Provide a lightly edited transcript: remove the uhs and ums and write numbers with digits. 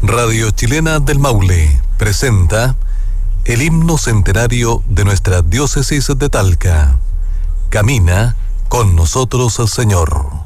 Radio Chilena del Maule presenta el himno centenario de nuestra diócesis de Talca. Camina con nosotros, Señor.